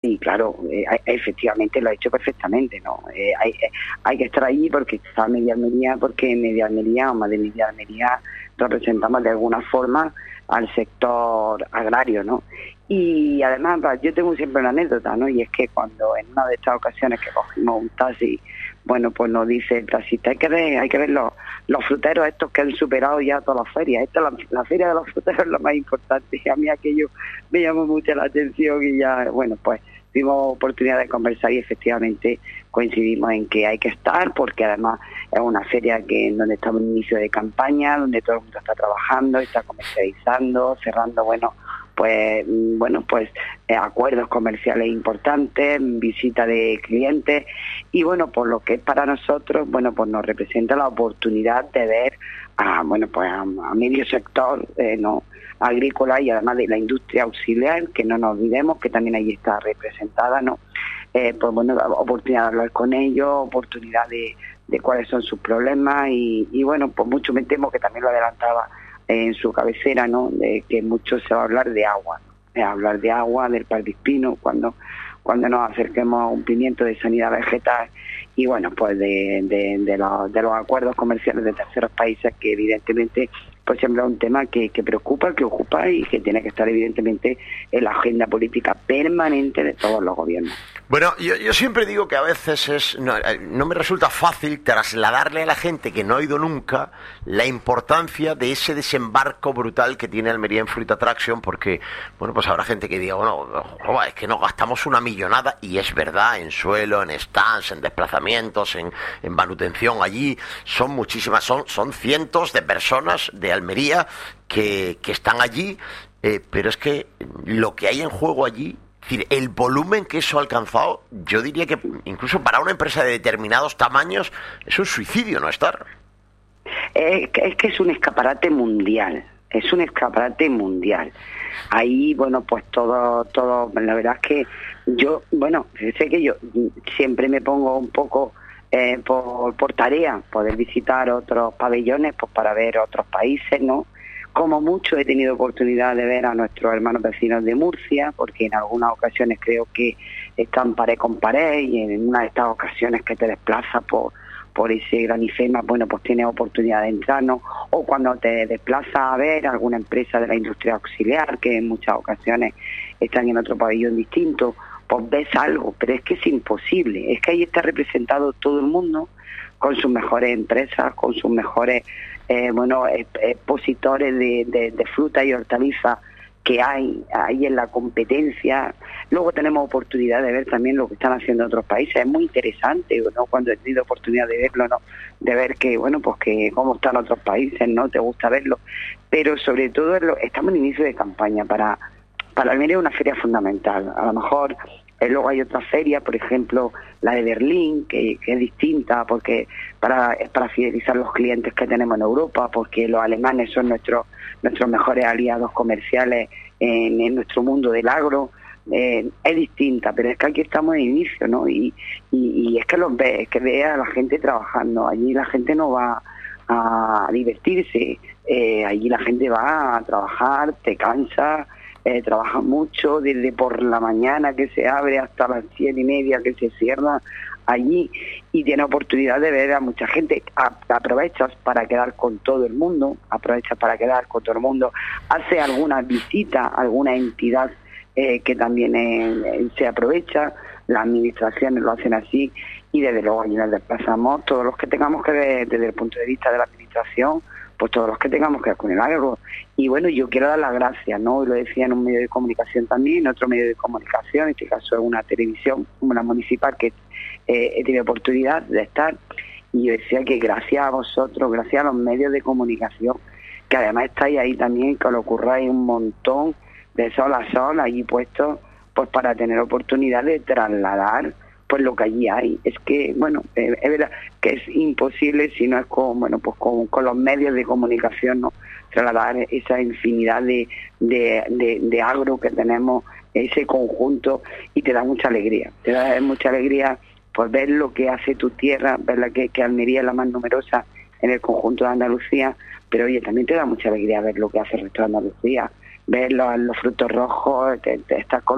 y claro, efectivamente lo ha hecho perfectamente, ¿no? Hay que estar allí porque está Media Almería, porque en Media Almería o más de Media Almería representamos de alguna forma al sector agrario, ¿no? Y además yo tengo siempre una anécdota, ¿no? Y es que cuando en una de estas ocasiones que cogimos un taxi, bueno, pues nos dice el taxista, hay que ver los fruteros estos que han superado ya todas las ferias. Esta la feria de los fruteros es lo más importante. Y a mí aquello me llamó mucho la atención y ya, bueno, pues tuvimos oportunidad de conversar y efectivamente coincidimos en que hay que estar, porque además es una feria donde estamos en inicio de campaña, donde todo el mundo está trabajando, está comercializando, cerrando, acuerdos comerciales importantes, visita de clientes y bueno, por lo que es para nosotros, bueno, pues nos representa la oportunidad de ver a medio sector agrícola y además de la industria auxiliar, que no nos olvidemos que también ahí está representada, ¿no? Oportunidad de hablar con ellos, oportunidad de cuáles son sus problemas y bueno, pues mucho me temo que también lo adelantaba en su cabecera, ¿no? De que mucho se va a hablar de agua, hablar de agua, del paldispino, cuando nos acerquemos a un pimiento de sanidad vegetal y bueno, pues de los acuerdos comerciales de terceros países, que evidentemente pues siempre es un tema que preocupa, que ocupa y que tiene que estar evidentemente en la agenda política permanente de todos los gobiernos. Bueno, yo siempre digo que a veces no me resulta fácil trasladarle a la gente que no ha ido nunca la importancia de ese desembarco brutal que tiene Almería en Fruit Attraction, porque, bueno, pues habrá gente que diga, bueno, es que no gastamos una millonada, y es verdad, en suelo, en stands, en desplazamientos, en manutención allí, son muchísimas, son cientos de personas de Almería que están allí, pero es que lo que hay en juego allí, es decir, el volumen que eso ha alcanzado, yo diría que incluso para una empresa de determinados tamaños es un suicidio no estar. Es que es un escaparate mundial, Ahí, bueno, pues todo, la verdad es que yo siempre me pongo un poco por tarea poder visitar otros pabellones, pues para ver otros países, ¿no? Como mucho he tenido oportunidad de ver a nuestros hermanos vecinos de Murcia, porque en algunas ocasiones creo que están pared con pared, y en una de estas ocasiones que te desplazas por ese granifema, bueno, pues tienes oportunidad de entrar, ¿no? O cuando te desplazas a ver alguna empresa de la industria auxiliar, que en muchas ocasiones están en otro pabellón distinto, pues ves algo, pero es que es imposible, es que ahí está representado todo el mundo, con sus mejores empresas, con sus mejores expositores de fruta y hortalizas que hay ahí en la competencia. Luego tenemos oportunidad de ver también lo que están haciendo otros países. Es muy interesante, ¿no? Cuando he tenido oportunidad de verlo, ¿no? De ver que, bueno, pues que cómo están otros países, ¿no? Te gusta verlo. Pero sobre todo estamos en inicio de campaña. Para Almería es una feria fundamental. A lo mejor luego hay otra feria, por ejemplo, la de Berlín, que es distinta, porque es para fidelizar los clientes que tenemos en Europa, porque los alemanes son nuestros mejores aliados comerciales en nuestro mundo del agro. Es distinta, pero es que aquí estamos en inicio, ¿no? Y es que los ves, es que ve a la gente trabajando. Allí la gente no va a divertirse, allí la gente va a trabajar, te cansa. Trabaja mucho desde por la mañana que se abre hasta las 7:30 que se cierra allí, y tiene oportunidad de ver a mucha gente. Aprovechas para quedar con todo el mundo, hace alguna visita a alguna entidad que también se aprovecha, las administraciones lo hacen así, y desde luego allí nos desplazamos todos los que tengamos que ver desde el punto de vista de la administración, pues todos los que tengamos que ver con el agro. Y bueno, yo quiero dar las gracias, ¿no? Lo decía en un medio de comunicación también, en otro medio de comunicación, en este caso es una televisión, una municipal, que he tenido oportunidad de estar, y yo decía que gracias a vosotros, gracias a los medios de comunicación, que además estáis ahí también, que os curráis un montón de sol a sol, allí puestos, pues para tener oportunidad de trasladar pues lo que allí hay. Es que, bueno, es verdad que es imposible si no es con los medios de comunicación, ¿no? Trasladar esa infinidad de agro que tenemos, ese conjunto, y te da mucha alegría. Te da mucha alegría por ver lo que hace tu tierra, ver que Almería es la más numerosa en el conjunto de Andalucía, pero oye, también te da mucha alegría ver lo que hace el resto de Andalucía, ver los frutos rojos, estás con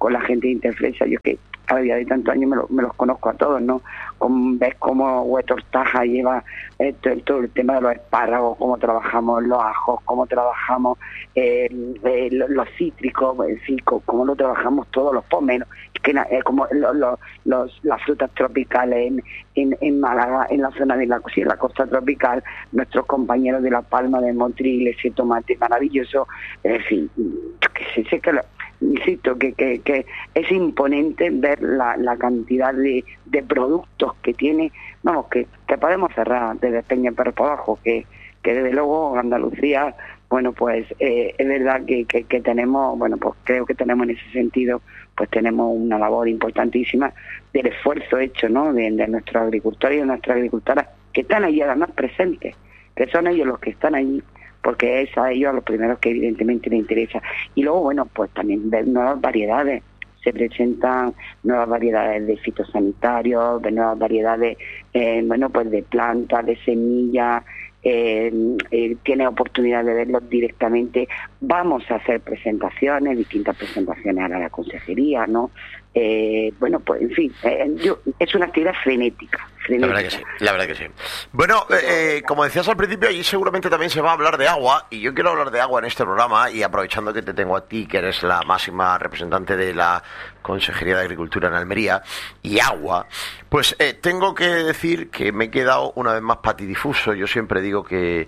con la gente de Interflecha. Yo que a día de tantos años me los conozco a todos, ¿no? Ves cómo Huetortaja lleva todo el tema de los espárragos, cómo trabajamos los ajos, cómo trabajamos los cítricos, en fin, cómo lo trabajamos todos los pomenos, como las frutas tropicales en Málaga, en la zona de la costa tropical, nuestros compañeros de La Palma, de Motril, ese tomate maravilloso, en fin, sé que insisto que es imponente ver la cantidad de productos que tiene, vamos, que podemos cerrar desde Peña Perro para abajo, que desde luego Andalucía, bueno, pues es verdad que tenemos, bueno, pues creo que tenemos en ese sentido, pues tenemos una labor importantísima del esfuerzo hecho, ¿no?, de nuestros agricultores y de nuestras agricultoras, que están allí además presentes, que son ellos los que están allí, porque es a ellos a los primeros que evidentemente les interesa. Y luego, bueno, pues también ver nuevas variedades. Se presentan nuevas variedades de fitosanitarios, de nuevas variedades, bueno, pues de plantas, de semillas. Tiene oportunidad de verlos directamente. Vamos a hacer presentaciones, distintas presentaciones a la consejería, ¿no? Bueno, pues en fin, es una actividad frenética. La verdad que sí. Bueno, como decías al principio, allí seguramente también se va a hablar de agua, y yo quiero hablar de agua en este programa, y aprovechando que te tengo a ti, que eres la máxima representante de la Consejería de Agricultura en Almería, y agua, pues tengo que decir que me he quedado una vez más patidifuso. Yo siempre digo que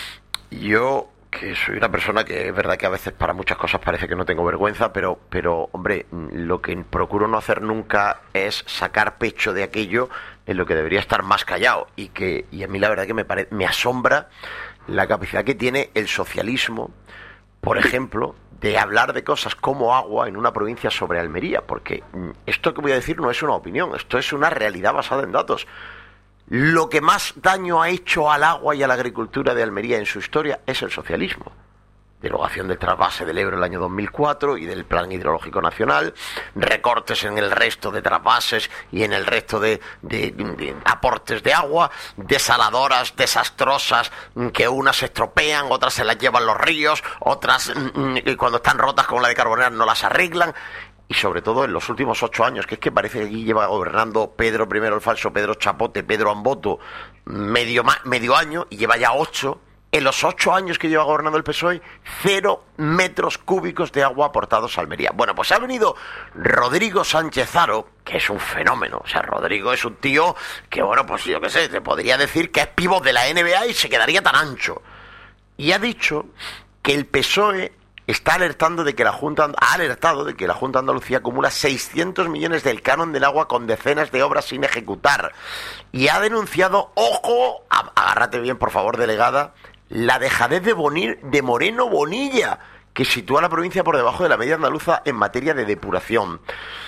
soy una persona que es verdad que a veces para muchas cosas parece que no tengo vergüenza, pero hombre, lo que procuro no hacer nunca es sacar pecho de aquello en lo que debería estar más callado, y a mí la verdad que me asombra la capacidad que tiene el socialismo, por ejemplo, de hablar de cosas como agua en una provincia sobre Almería, porque esto que voy a decir no es una opinión, esto es una realidad basada en datos. Lo que más daño ha hecho al agua y a la agricultura de Almería en su historia es el socialismo. Derogación del trasvase del Ebro en el año 2004 y del Plan Hidrológico Nacional, recortes en el resto de trasvases y en el resto de aportes de agua, desaladoras desastrosas que unas se estropean, otras se las llevan los ríos, otras cuando están rotas como la de Carbonera no las arreglan. Y sobre todo en los últimos 8 años, que es que parece que aquí lleva gobernando Pedro I el Falso, Pedro Chapote, Pedro Amboto, medio año, y lleva ya 8. En los 8 años que lleva gobernando el PSOE, 0 metros cúbicos de agua aportados a Almería. Bueno, pues ha venido Rodrigo Sánchez Haro, que es un fenómeno. O sea, Rodrigo es un tío que, bueno, pues yo qué sé, te podría decir que es pívot de la NBA y se quedaría tan ancho. Y ha dicho que el PSOE ha alertado de que la Junta de Andalucía acumula 600 millones del canon del agua con decenas de obras sin ejecutar. Y ha denunciado, ojo, agárrate bien por favor, delegada, la dejadez de Moreno Bonilla, que sitúa a la provincia por debajo de la media andaluza en materia de depuración.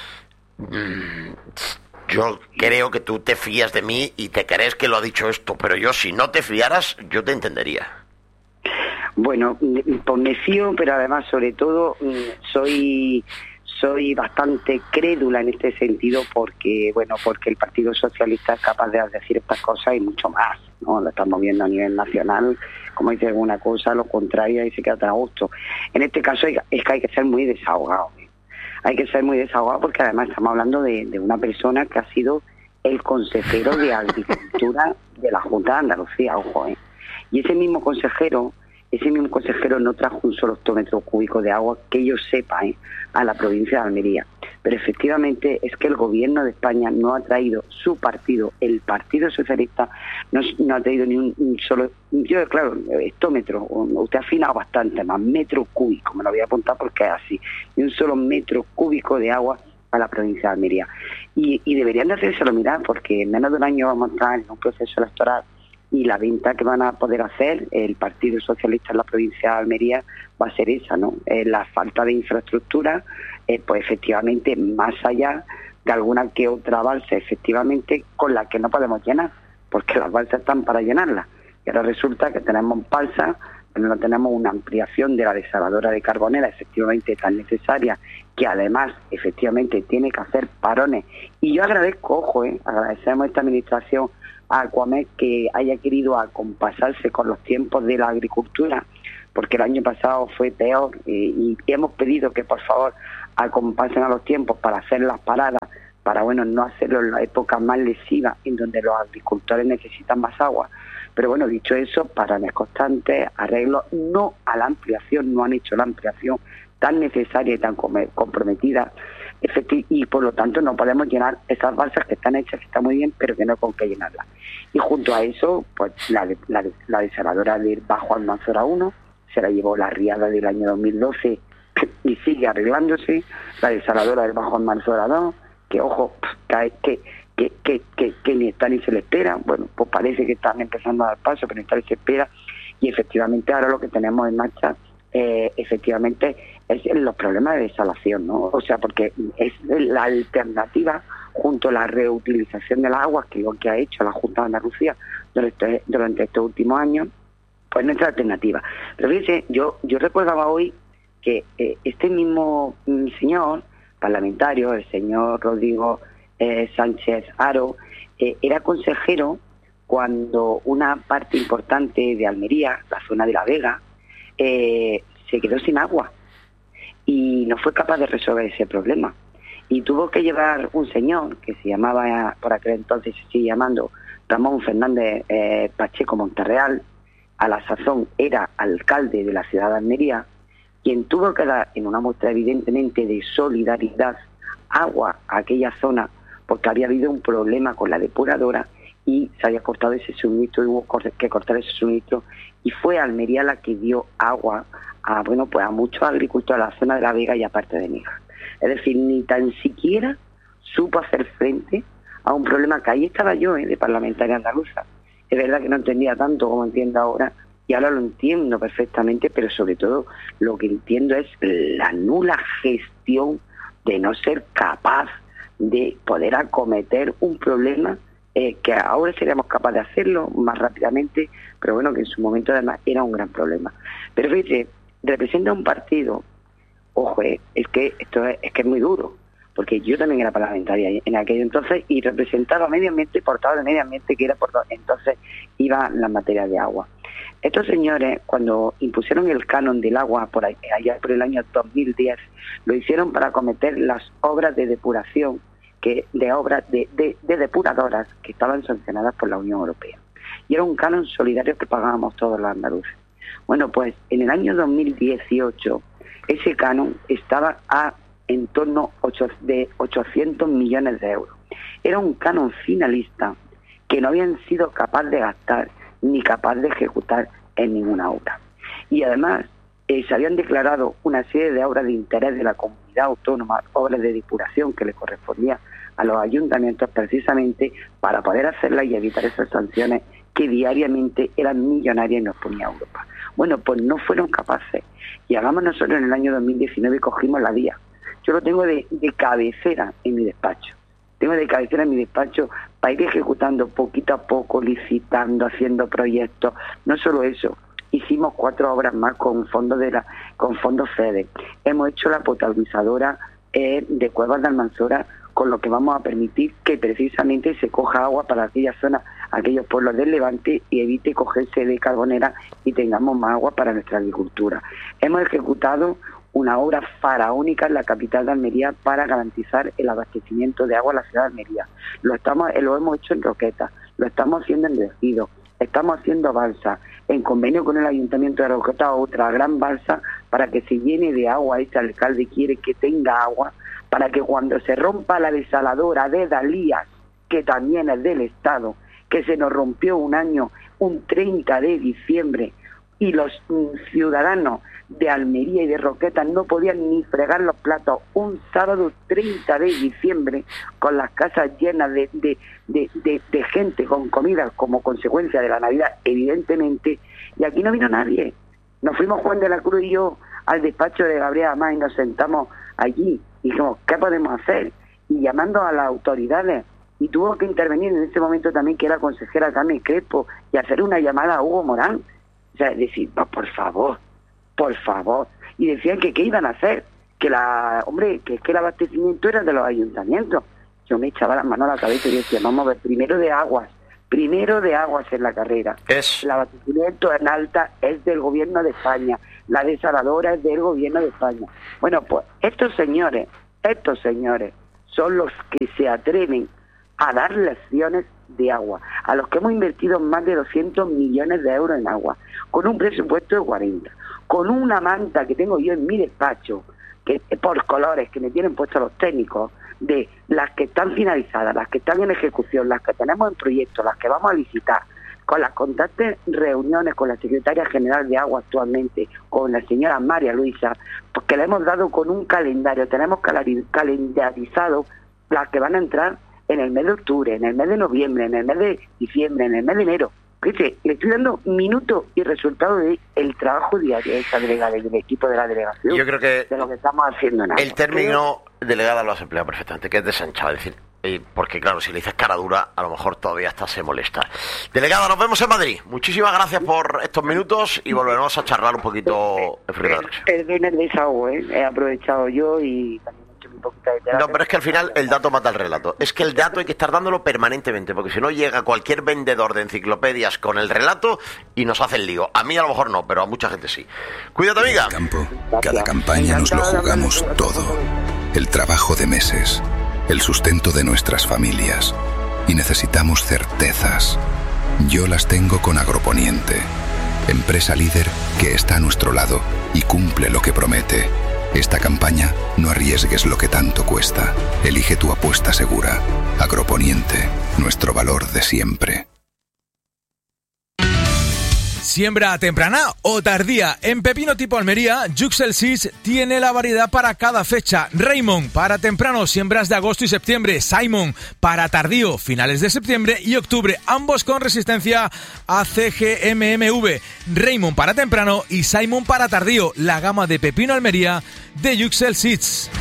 Yo creo que tú te fías de mí y te crees que lo ha dicho esto, pero yo, si no te fiaras, yo te entendería. Bueno, pues me fío, pero además, sobre todo, soy bastante crédula en este sentido, porque el Partido Socialista es capaz de decir estas cosas y mucho más, ¿no? Lo estamos viendo a nivel nacional, como dice alguna cosa, lo contrario, y se queda tan a gusto. En este caso es que hay que ser muy desahogado, ¿eh? Hay que ser muy desahogado, porque además estamos hablando de una persona que ha sido el consejero de Agricultura de la Junta de Andalucía, ojo, ¿eh? Y ese mismo consejero no trajo un solo hectómetro cúbico de agua, que yo sepa, a la provincia de Almería. Pero efectivamente es que el gobierno de España no ha traído, su partido, el Partido Socialista, no ha traído ni un solo, yo claro, hectómetro, usted ha afinado bastante más, metro cúbico, me lo voy a apuntar porque es así, ni un solo metro cúbico de agua a la provincia de Almería. Y deberían de hacérselo mirar, porque en menos de un año vamos a entrar en un proceso electoral, y la venta que van a poder hacer el Partido Socialista en la provincia de Almería va a ser esa, ¿no? La falta de infraestructura, pues efectivamente, más allá de alguna que otra balsa, efectivamente, con la que no podemos llenar, porque las balsas están para llenarlas. Y ahora resulta que tenemos balsas, pero no tenemos una ampliación de la desaladora de Carbonera, efectivamente tan necesaria, que además, efectivamente, tiene que hacer parones. Y yo agradezco, ojo, agradecemos a esta administración, a Aquamed, que haya querido acompasarse con los tiempos de la agricultura, porque el año pasado fue peor, y hemos pedido que por favor acompasen a los tiempos para hacer las paradas, para no hacerlo en la época más lesiva en donde los agricultores necesitan más agua. Pero bueno, dicho eso, paradas constantes, arreglos, no a la ampliación, no han hecho la ampliación tan necesaria y tan comprometida, y por lo tanto no podemos llenar esas balsas que están hechas, que están muy bien, pero que no con qué llenarlas. Y junto a eso, pues la desaladora del Bajo Almanzora 1 se la llevó la riada del año 2012 y sigue arreglándose, la desaladora del Bajo Almanzora 2, que ojo, que ni está ni se le espera. Bueno, pues parece que están empezando a dar paso, pero ni está ni se espera, y efectivamente ahora lo que tenemos en marcha efectivamente es los problemas de desalación, ¿no? O sea, porque es la alternativa junto a la reutilización de las aguas, que es lo que ha hecho la Junta de Andalucía durante estos últimos años, pues nuestra alternativa. Pero fíjense, yo recordaba hoy que este mismo señor parlamentario, el señor Rodrigo Sánchez Haro, era consejero cuando una parte importante de Almería, la zona de La Vega, se quedó sin agua y no fue capaz de resolver ese problema. Y tuvo que llevar un señor que se llamaba, por aquel entonces se sigue llamando, Ramón Fernández Pacheco Monterreal, a la sazón era alcalde de la ciudad de Almería, quien tuvo que dar, en una muestra evidentemente de solidaridad, agua a aquella zona, porque había habido un problema con la depuradora y se había cortado ese suministro y hubo que cortar ese suministro, y fue Almería la que dio agua a muchos agricultores de la zona de La Vega y aparte de Níjar. Es decir, ni tan siquiera supo hacer frente a un problema que ahí estaba yo, de parlamentaria andaluza. Es verdad que no entendía tanto como entiendo ahora, y ahora lo entiendo perfectamente, pero sobre todo lo que entiendo es la nula gestión de no ser capaz de poder acometer un problema que ahora seríamos capaces de hacerlo más rápidamente, pero bueno, que en su momento además era un gran problema. Pero fíjate, representa un partido, ojo, es que esto es muy duro, porque yo también era parlamentaria en aquel entonces y representaba medio ambiente, portavoz de medio ambiente, que era por entonces iba la materia de agua. Estos señores, cuando impusieron el canon del agua allá por el año 2010, lo hicieron para acometer las obras de depuración, de depuradoras que estaban sancionadas por la Unión Europea. Y era un canon solidario que pagábamos todos los andaluces. Bueno, pues en el año 2018 ese canon estaba en torno de 800 millones de euros. Era un canon finalista que no habían sido capaces de gastar ni capaz de ejecutar en ninguna obra. Y además se habían declarado una serie de obras de interés de la comunidad autónoma, obras de depuración que le correspondía a los ayuntamientos precisamente para poder hacerlas y evitar esas sanciones que diariamente eran millonarias y nos ponía Europa. Bueno, pues no fueron capaces. Y hagamos nosotros en el año 2019 y cogimos la vía. Yo lo tengo de cabecera en mi despacho. Tengo de cabecera en mi despacho para ir ejecutando poquito a poco, licitando, haciendo proyectos. No solo eso, hicimos 4 obras más con fondos FEDER. Hemos hecho la potabilizadora de Cuevas de Almanzora, con lo que vamos a permitir que precisamente se coja agua para aquellas zonas, aquellos pueblos del Levante, y evite cogerse de Carbonera y tengamos más agua para nuestra agricultura. Hemos ejecutado una obra faraónica en la capital de Almería para garantizar el abastecimiento de agua a la ciudad de Almería. Lo hemos hecho en Roquetas, lo estamos haciendo en Regido, estamos haciendo balsa, en convenio con el Ayuntamiento de Roquetas, otra gran balsa para que se llene de agua. Este alcalde quiere que tenga agua para que cuando se rompa la desaladora de Dalías, que también es del Estado, que se nos rompió un 30 de diciembre, y los ciudadanos de Almería y de Roquetas no podían ni fregar los platos un sábado 30 de diciembre con las casas llenas de gente con comida como consecuencia de la Navidad, evidentemente, y aquí no vino nadie. Nos fuimos Juan de la Cruz y yo al despacho de Gabriel Amás y nos sentamos allí y dijimos, ¿qué podemos hacer? Y llamando a las autoridades, y tuvo que intervenir en ese momento también, que era consejera Carmen Crespo, y hacer una llamada a Hugo Morán. O sea, decir, por favor, y decían que qué iban a hacer, que el abastecimiento era de los ayuntamientos. Yo me echaba las manos a la cabeza y decía, vamos a ver, primero de aguas en la carrera. El abastecimiento en alta es del gobierno de España. la desaladora es del gobierno de España. Bueno, pues estos señores son los que se atreven a dar lecciones de agua, a los que hemos invertido más de 200 millones de euros en agua, con un presupuesto de 40, con una manta que tengo yo en mi despacho, que por colores que me tienen puestos los técnicos, de las que están finalizadas, las que están en ejecución, las que tenemos en proyecto, las que vamos a licitar, con las constantes reuniones con la secretaria general de Agua actualmente, con la señora María Luisa, porque le hemos dado con un calendario, tenemos calendarizado las que van a entrar en el mes de octubre, en el mes de noviembre, en el mes de diciembre, en el mes de enero. Fíjate, le estoy dando minutos y resultados del trabajo diario de esta delegada y del equipo de la delegación. Yo creo que de lo que estamos haciendo en agua. El término delegada lo has empleado perfectamente, que es desanchado, es decir, porque claro, si le dices cara dura, a lo mejor todavía hasta se molesta. Delegada, nos vemos en Madrid. Muchísimas gracias por estos minutos y volveremos a charlar un poquito en Fruta Traction. Perdón el desahogo, he aprovechado yo y también he hecho mi poquita de terapia. No, pero es que al final el dato mata el relato. Es que el dato hay que estar dándolo permanentemente, porque si no llega cualquier vendedor de enciclopedias con el relato y nos hace el lío. A mí a lo mejor no, pero a mucha gente sí. Cuídate, amiga. En el campo, cada campaña nos lo jugamos todo. El trabajo de meses, el sustento de nuestras familias. Y necesitamos certezas. Yo las tengo con Agroponiente, empresa líder que está a nuestro lado y cumple lo que promete. Esta campaña, no arriesgues lo que tanto cuesta. Elige tu apuesta segura. Agroponiente, nuestro valor de siempre. Siembra temprana o tardía. En pepino tipo Almería, Yuxel Seeds tiene la variedad para cada fecha. Raymond para temprano, siembras de agosto y septiembre. Simon para tardío, finales de septiembre y octubre, ambos con resistencia a CGMMV. Raymond para temprano y Simon para tardío, la gama de pepino Almería de Yuxel Seeds.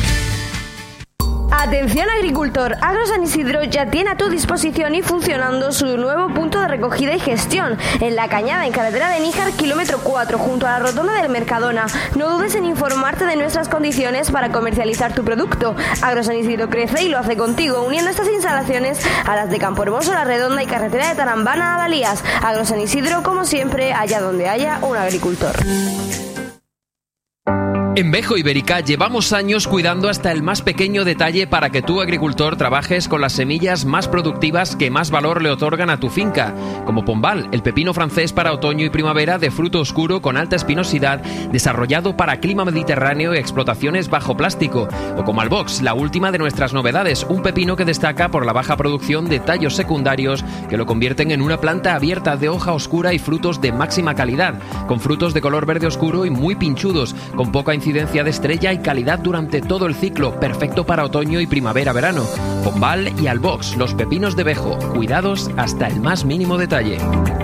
Atención agricultor, Agro San Isidro ya tiene a tu disposición y funcionando su nuevo punto de recogida y gestión en La Cañada, en carretera de Níjar, kilómetro 4, junto a la rotonda del Mercadona. No dudes en informarte de nuestras condiciones para comercializar tu producto. Agro San Isidro crece y lo hace contigo, uniendo estas instalaciones a las de Campo Hermoso, La Redonda y carretera de Tarambana a Dalías. Agro San Isidro, como siempre, allá donde haya un agricultor. En Vejo Ibérica llevamos años cuidando hasta el más pequeño detalle para que tú, agricultor, trabajes con las semillas más productivas que más valor le otorgan a tu finca, como Pombal, el pepino francés para otoño y primavera de fruto oscuro con alta espinosidad, desarrollado para clima mediterráneo y explotaciones bajo plástico, o como Albox, la última de nuestras novedades, un pepino que destaca por la baja producción de tallos secundarios que lo convierten en una planta abierta de hoja oscura y frutos de máxima calidad, con frutos de color verde oscuro y muy pinchudos, con poca incidencia de estrella y calidad durante todo el ciclo, perfecto para otoño y primavera-verano. Pombal y Albox, los pepinos de Vejo, cuidados hasta el más mínimo detalle.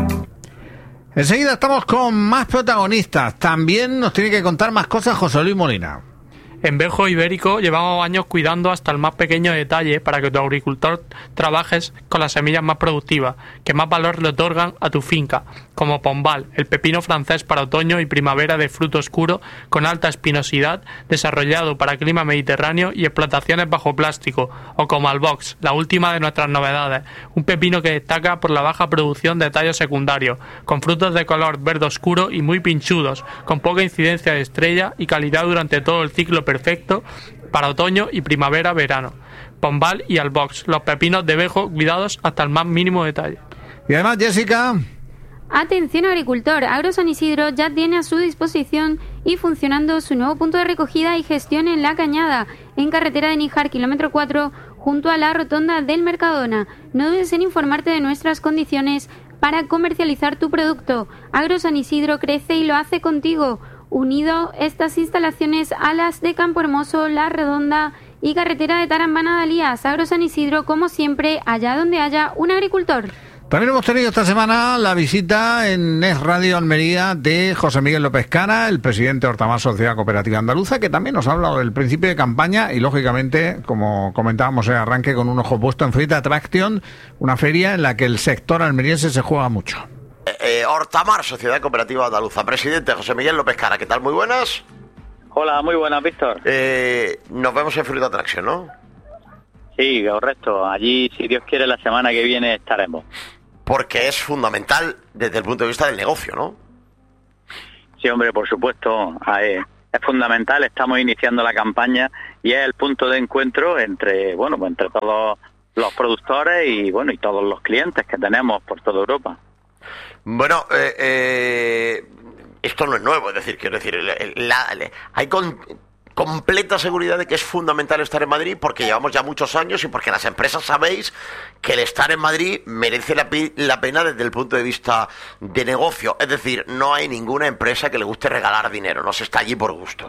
Enseguida estamos con más protagonistas. También nos tiene que contar más cosas José Luis Molina. En Vejo Ibérico llevamos años cuidando hasta el más pequeño detalle para que tu agricultor trabajes con las semillas más productivas, que más valor le otorgan a tu finca, como Pombal, el pepino francés para otoño y primavera de fruto oscuro con alta espinosidad, desarrollado para clima mediterráneo y explotaciones bajo plástico, o como Albox, la última de nuestras novedades, un pepino que destaca por la baja producción de tallos secundarios, con frutos de color verde oscuro y muy pinchudos, con poca incidencia de estrella y calidad durante todo el ciclo perfecto para otoño y primavera-verano. Pombal y Albox, los pepinos de Vejo cuidados hasta el más mínimo detalle. Y además, Jessica... Atención agricultor, Agro San Isidro ya tiene a su disposición y funcionando su nuevo punto de recogida y gestión en La Cañada, en carretera de Níjar, kilómetro 4, junto a la rotonda del Mercadona. No dudes en informarte de nuestras condiciones para comercializar tu producto. Agro San Isidro crece y lo hace contigo. Unido estas instalaciones a las de Campo Hermoso, La Redonda y carretera de Tarambana a Dalías. Agro San Isidro, como siempre, allá donde haya un agricultor. También hemos tenido esta semana la visita en Es Radio Almería de José Miguel López Cana, el presidente de Hortamar Sociedad Cooperativa Andaluza, que también nos ha hablado del principio de campaña y, lógicamente, como comentábamos en arranque, con un ojo puesto en Fruta Traction, una feria en la que el sector almeriense se juega mucho. Hortamar Sociedad Cooperativa Andaluza. Presidente José Miguel López Cana, ¿qué tal? Muy buenas. Hola, muy buenas, Víctor. Nos vemos en Fruta Traction, ¿no? Sí, correcto. Allí, si Dios quiere, la semana que viene estaremos. Porque es fundamental desde el punto de vista del negocio, ¿no? Sí, hombre, por supuesto, es fundamental. Estamos iniciando la campaña y es el punto de encuentro entre, bueno, pues entre todos los productores y, bueno, y todos los clientes que tenemos por toda Europa. Bueno, esto no es nuevo, es decir, quiero decir, hay completa seguridad de que es fundamental estar en Madrid porque llevamos ya muchos años y porque las empresas sabéis que el estar en Madrid merece la pena desde el punto de vista de negocio. Es decir, no hay ninguna empresa que le guste regalar dinero, no se está allí por gusto.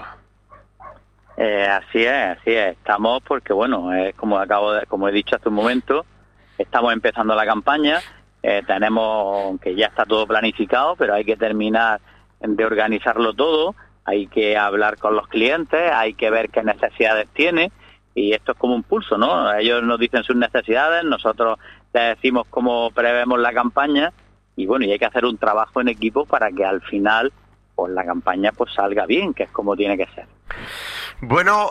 Así es. Estamos porque, bueno, como he dicho hace un momento, estamos empezando la campaña, tenemos que ya está todo planificado, pero hay que terminar de organizarlo todo. Hay que hablar con los clientes, hay que ver qué necesidades tiene y esto es como un pulso, ¿no? Ellos nos dicen sus necesidades, nosotros les decimos cómo prevemos la campaña y bueno, y hay que hacer un trabajo en equipo para que al final pues la campaña pues salga bien, que es como tiene que ser. Bueno,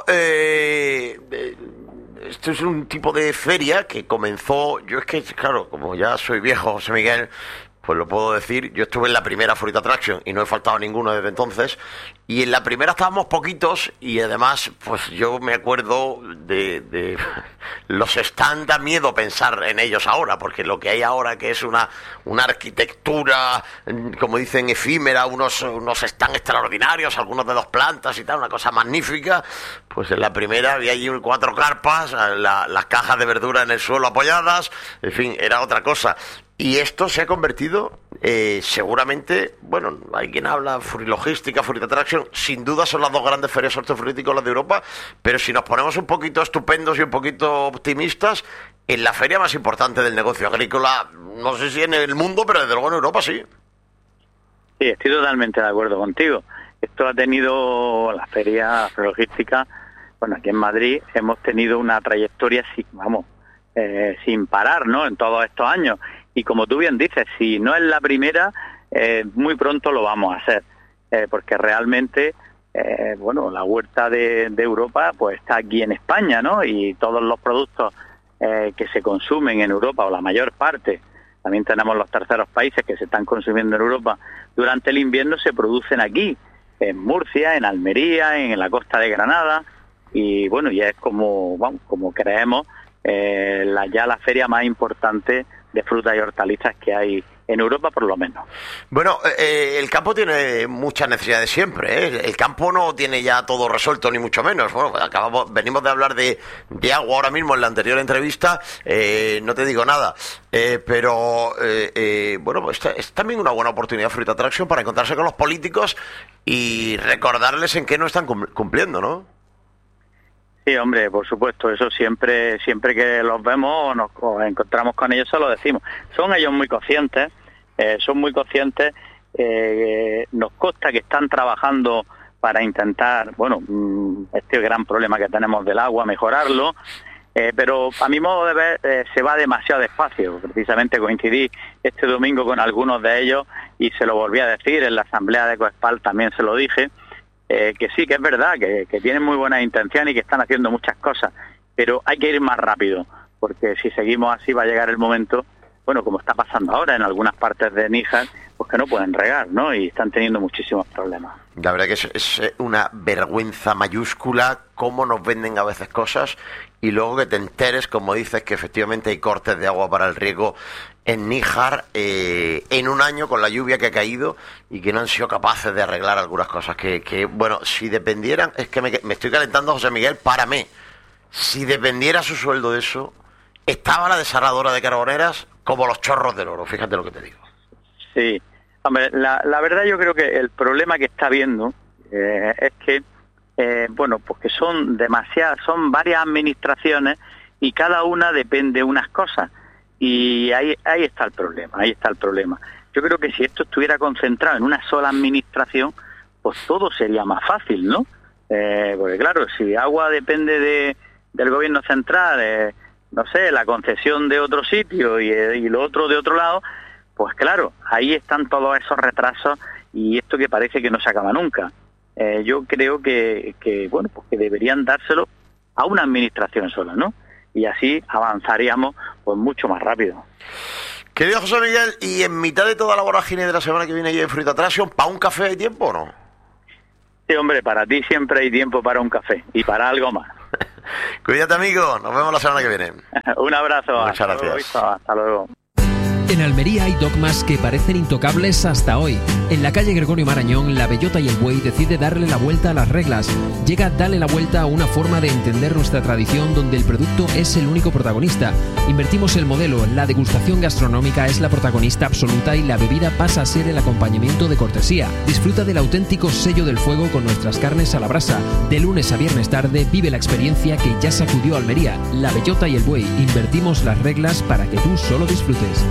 esto es un tipo de feria que comenzó, yo es que claro, como ya soy viejo, José Miguel, pues lo puedo decir, yo estuve en la primera Fruit Attraction y no he faltado ninguno desde entonces, y en la primera estábamos poquitos y además pues yo me acuerdo de los stands, da miedo pensar en ellos ahora, porque lo que hay ahora que es una arquitectura, como dicen, efímera, unos stands extraordinarios, algunos de 2 plantas y tal, una cosa magnífica, pues en la primera había allí 4 carpas, las cajas de verdura en el suelo apoyadas, en fin, era otra cosa. Y esto se ha convertido, seguramente, bueno, hay quien habla Fruit Logística, Fruit Attraction, sin duda son las 2 grandes ferias hortofrutícolas de Europa, pero si nos ponemos un poquito estupendos y un poquito optimistas, en la feria más importante del negocio agrícola, no sé si en el mundo, pero desde luego en Europa sí. Sí, estoy totalmente de acuerdo contigo. Esto ha tenido la feria logística, bueno, aquí en Madrid hemos tenido una trayectoria, sin parar, ¿no?, en todos estos años. Y como tú bien dices, si no es la primera, muy pronto lo vamos a hacer, porque realmente, la huerta de Europa pues está aquí en España, ¿no? Y todos los productos que se consumen en Europa, o la mayor parte, también tenemos los terceros países que se están consumiendo en Europa, durante el invierno se producen aquí, en Murcia, en Almería, en la costa de Granada, y bueno, ya es como creemos, ya la feria más importante de frutas y hortalizas que hay en Europa, por lo menos. Bueno, el campo tiene muchas necesidades siempre, ¿eh? El campo no tiene ya todo resuelto, ni mucho menos. Bueno, venimos de hablar de agua ahora mismo en la anterior entrevista, no te digo nada, pero pues es también una buena oportunidad Fruit Attraction para encontrarse con los políticos y recordarles en qué no están cumpliendo, ¿no? Sí, hombre, por supuesto, eso siempre que los vemos o nos encontramos con ellos, se lo decimos. Son ellos muy conscientes, nos consta que están trabajando para intentar, este gran problema que tenemos del agua, mejorarlo, pero a mi modo de ver se va demasiado despacio. Precisamente coincidí este domingo con algunos de ellos y se lo volví a decir, en la asamblea de Coespal también se lo dije, que sí, que es verdad, que tienen muy buenas intenciones y que están haciendo muchas cosas, pero hay que ir más rápido, porque si seguimos así va a llegar el momento, como está pasando ahora en algunas partes de Níjar, pues que no pueden regar, ¿no? Y están teniendo muchísimos problemas. La verdad que es una vergüenza mayúscula cómo nos venden a veces cosas y luego que te enteres, como dices, que efectivamente hay cortes de agua para el riego en Níjar en un año con la lluvia que ha caído y que no han sido capaces de arreglar algunas cosas que si dependieran, es que me estoy calentando, José Miguel, párame, si dependiera su sueldo de eso, estaba la desaladora de Carboneras como los chorros del oro, fíjate lo que te digo. Sí, hombre, la verdad yo creo que el problema que está habiendo es que que son varias administraciones y cada una depende de unas cosas. Y ahí está el problema. Yo creo que si esto estuviera concentrado en una sola administración, pues todo sería más fácil, ¿no? Porque claro, si agua depende del gobierno central, la concesión de otro sitio y lo otro de otro lado, pues claro, ahí están todos esos retrasos y esto que parece que no se acaba nunca. Yo creo que deberían dárselo a una administración sola, ¿no? Y así avanzaríamos pues mucho más rápido. Querido José Miguel, y en mitad de toda la vorágine de la semana que viene ahí en Fruit Attraction, ¿para un café hay tiempo o no? Sí, hombre, para ti siempre hay tiempo para un café y para algo más. Cuídate, amigo, nos vemos la semana que viene. Un abrazo. Muchas gracias. Hasta luego. En Almería hay dogmas que parecen intocables hasta hoy. En la calle Gregorio Marañón, la Bellota y el Buey decide darle la vuelta a las reglas. Llega Dale la Vuelta a una forma de entender nuestra tradición donde el producto es el único protagonista. Invertimos el modelo, la degustación gastronómica es la protagonista absoluta y la bebida pasa a ser el acompañamiento de cortesía. Disfruta del auténtico sello del fuego con nuestras carnes a la brasa. De lunes a viernes tarde vive la experiencia que ya sacudió Almería. La Bellota y el Buey, invertimos las reglas para que tú solo disfrutes.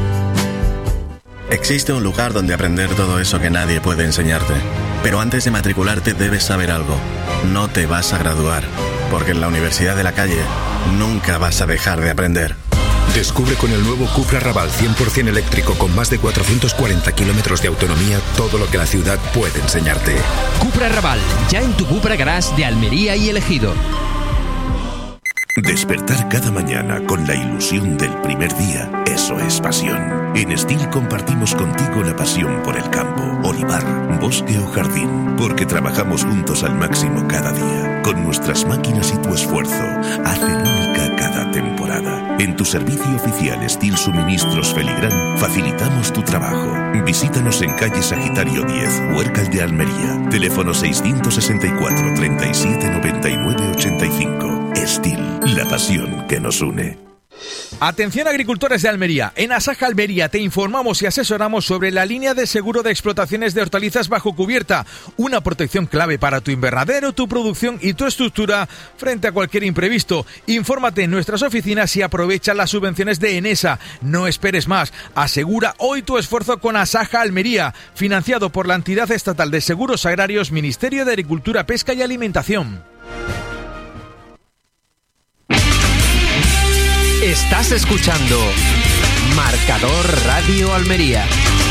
Existe un lugar donde aprender todo eso que nadie puede enseñarte. Pero antes de matricularte debes saber algo. No te vas a graduar, porque en la Universidad de la Calle nunca vas a dejar de aprender. Descubre con el nuevo Cupra Raval 100% eléctrico con más de 440 kilómetros de autonomía todo lo que la ciudad puede enseñarte. Cupra Raval, ya en tu Cupra Garage de Almería y El Ejido. Despertar cada mañana con la ilusión del primer día, eso es pasión. En STIL compartimos contigo la pasión por el campo, olivar, bosque o jardín, porque trabajamos juntos al máximo cada día. Con nuestras máquinas y tu esfuerzo, hacen única cada temporada. En tu servicio oficial STIL Suministros Feligrán, facilitamos tu trabajo. Visítanos en calle Sagitario 10, Huércal de Almería. Teléfono 664 37 99 85. STIL, la pasión que nos une. Atención agricultores de Almería, en Asaja Almería te informamos y asesoramos sobre la línea de seguro de explotaciones de hortalizas bajo cubierta, una protección clave para tu invernadero, tu producción y tu estructura frente a cualquier imprevisto. Infórmate en nuestras oficinas y aprovecha las subvenciones de Enesa. No esperes más, asegura hoy tu esfuerzo con Asaja Almería, financiado por la entidad estatal de seguros agrarios, Ministerio de Agricultura, Pesca y Alimentación. Estás escuchando Marcador Radio Almería.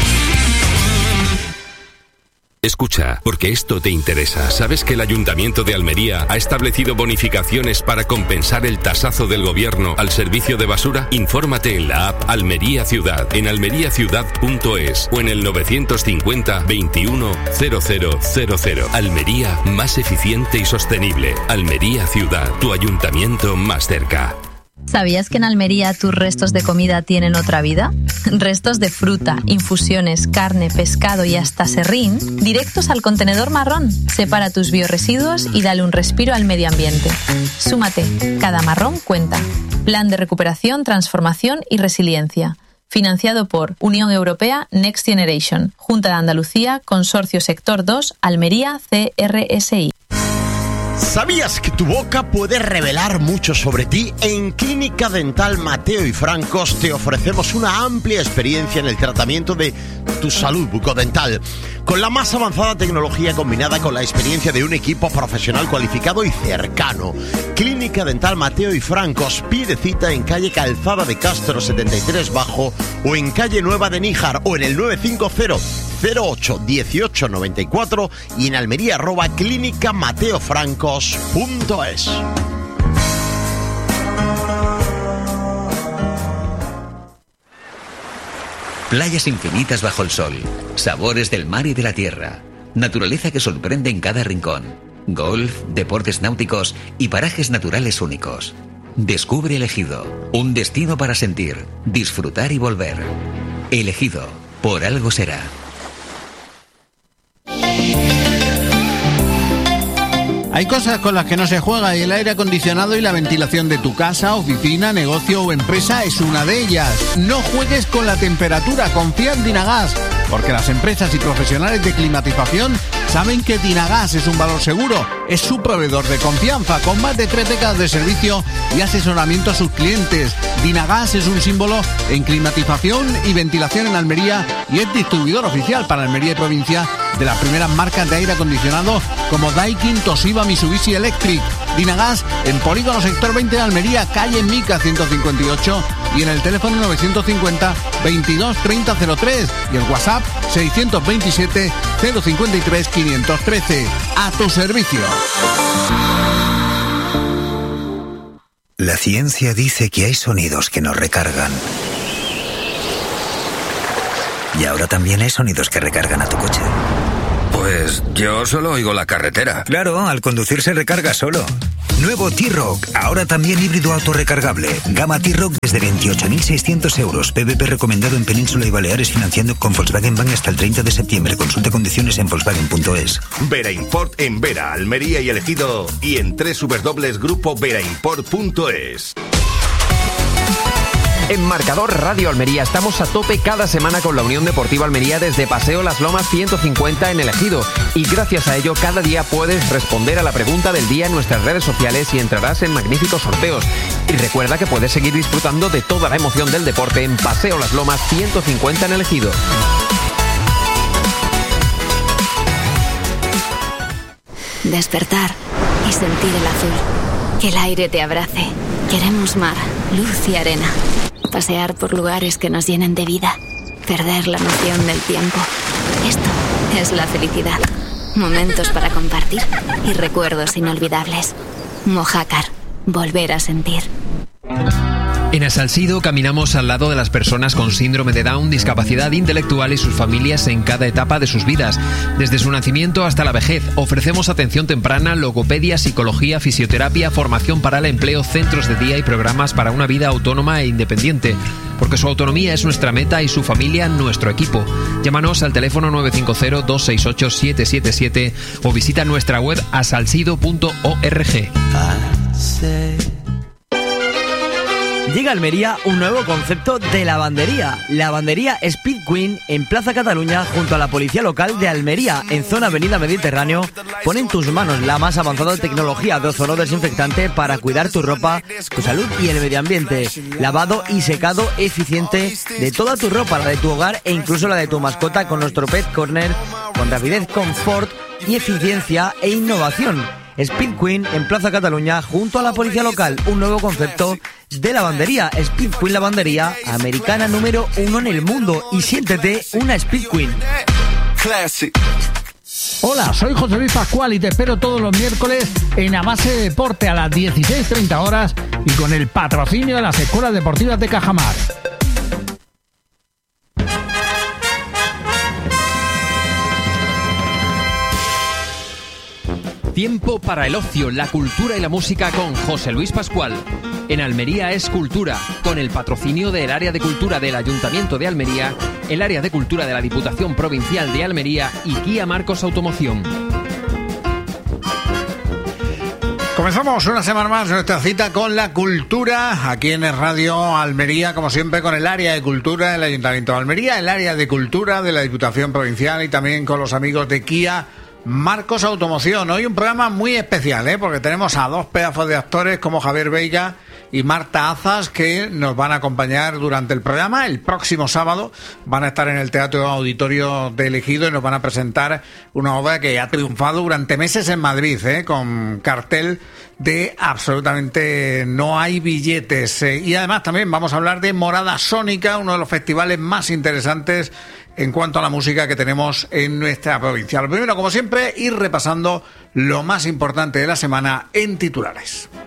Escucha, porque esto te interesa. ¿Sabes que el Ayuntamiento de Almería ha establecido bonificaciones para compensar el tasazo del gobierno al servicio de basura? Infórmate en la app Almería Ciudad, en almeriaciudad.es o en el 950 21 0000. Almería, más eficiente y sostenible. Almería Ciudad, tu ayuntamiento más cerca. ¿Sabías que en Almería tus restos de comida tienen otra vida? Restos de fruta, infusiones, carne, pescado y hasta serrín, directos al contenedor marrón. Separa tus biorresiduos y dale un respiro al medio ambiente. Súmate, cada marrón cuenta. Plan de recuperación, transformación y resiliencia. Financiado por Unión Europea Next Generation, Junta de Andalucía, Consorcio Sector 2, Almería, CRSI. ¿Sabías que tu boca puede revelar mucho sobre ti? En Clínica Dental Mateo y Francos te ofrecemos una amplia experiencia en el tratamiento de tu salud bucodental, con la más avanzada tecnología combinada con la experiencia de un equipo profesional cualificado y cercano. Clínica Dental Mateo y Francos, pide cita en calle Calzada de Castro 73 Bajo o en calle Nueva de Níjar o en el 950 08 18 94 y en Almería @clínicamateofrancos.es. Playas infinitas bajo el sol, sabores del mar y de la tierra, naturaleza que sorprende en cada rincón, golf, deportes náuticos y parajes naturales únicos. Descubre El Ejido, un destino para sentir, disfrutar y volver. El Ejido, por algo será. Hay cosas con las que no se juega y el aire acondicionado y la ventilación de tu casa, oficina, negocio o empresa es una de ellas. No juegues con la temperatura, confía en Dinagas, porque las empresas y profesionales de climatización saben que Dinagas es un valor seguro, es su proveedor de confianza, con más de 3 décadas de servicio y asesoramiento a sus clientes. Dinagas es un símbolo en climatización y ventilación en Almería y es distribuidor oficial para Almería y provincia de las primeras marcas de aire acondicionado como Daikin, Toshiba, Mitsubishi Electric. Dinagas en Polígono Sector 20 de Almería, calle Mica 158 y en el teléfono 950 22 30 03 y el WhatsApp 627 053 513. A tu servicio. La ciencia dice que hay sonidos que nos recargan, Y ahora también hay sonidos que recargan a tu coche. Pues yo solo oigo la carretera. Claro, al conducir se recarga solo. Nuevo T-Roc, ahora también híbrido autorrecargable. Gama T-Roc desde 28.600 euros. PVP recomendado en Península y Baleares, financiando con Volkswagen Bank hasta el 30 de septiembre. Consulta condiciones en Volkswagen.es. Vera Import en Vera, Almería y El Ejido, y en www.grupoveraImport.es. En Marcador Radio Almería estamos a tope cada semana con la Unión Deportiva Almería desde Paseo Las Lomas 150 en El Ejido. Y gracias a ello cada día puedes responder a la pregunta del día en nuestras redes sociales y entrarás en magníficos sorteos. Y recuerda que puedes seguir disfrutando de toda la emoción del deporte en Paseo Las Lomas 150 en El Ejido. Despertar y sentir el azul. Que el aire te abrace. Queremos mar, luz y arena. Pasear por lugares que nos llenen de vida. Perder la noción del tiempo. Esto es la felicidad. Momentos para compartir y recuerdos inolvidables. Mojácar. Volver a sentir. En Asalsido caminamos al lado de las personas con síndrome de Down, discapacidad intelectual y sus familias en cada etapa de sus vidas. Desde su nacimiento hasta la vejez, ofrecemos atención temprana, logopedia, psicología, fisioterapia, formación para el empleo, centros de día y programas para una vida autónoma e independiente. Porque su autonomía es nuestra meta y su familia nuestro equipo. Llámanos al teléfono 950-268-777 o visita nuestra web asalsido.org. Llega a Almería un nuevo concepto de lavandería. Lavandería Speed Queen en Plaza Cataluña junto a la Policía Local de Almería, en zona Avenida Mediterráneo. Pone en tus manos la más avanzada tecnología de ozono desinfectante para cuidar tu ropa, tu salud y el medio ambiente. Lavado y secado eficiente de toda tu ropa, la de tu hogar e incluso la de tu mascota con nuestro Pet Corner, con rapidez, confort y eficiencia e innovación. Speed Queen en Plaza Cataluña junto a la Policía Local, un nuevo concepto de lavandería. Speed Queen Lavandería, americana número 1 en el mundo, y siéntete una Speed Queen. Hola, soy José Luis Pascual y te espero todos los miércoles en Amase Deporte a las 16:30 horas y con el patrocinio de las Escuelas Deportivas de Cajamar. Tiempo para el ocio, la cultura y la música con José Luis Pascual. En Almería es Cultura, con el patrocinio del Área de Cultura del Ayuntamiento de Almería, el Área de Cultura de la Diputación Provincial de Almería y Kia Marcos Automoción. Comenzamos una semana más nuestra cita con la cultura, aquí en Radio Almería, como siempre con el Área de Cultura del Ayuntamiento de Almería, el Área de Cultura de la Diputación Provincial y también con los amigos de Kia Marcos Automoción. Hoy un programa muy especial, porque tenemos a dos pedazos de actores como Javier Veiga y Marta Azas, que nos van a acompañar durante el programa. El próximo sábado van a estar en el Teatro Auditorio de El Ejido y nos van a presentar una obra que ha triunfado durante meses en Madrid, con cartel de absolutamente no hay billetes. Y además también vamos a hablar de Morada Sónica, uno de los festivales más interesantes en cuanto a la música que tenemos en nuestra provincia. Lo primero, como siempre, ir repasando lo más importante de la semana en titulares.